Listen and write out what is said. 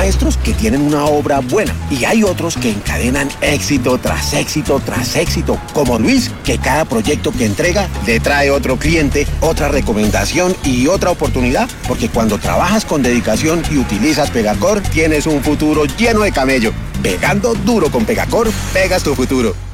maestros que tienen una obra buena y hay otros que encadenan éxito tras éxito tras éxito, como Luis, que cada proyecto que entrega le trae otro cliente, otra recomendación y otra oportunidad, porque cuando trabajas con dedicación y utilizas Pegacor, tienes un futuro lleno de camello. Pegando duro con Pegacor, pegas tu futuro.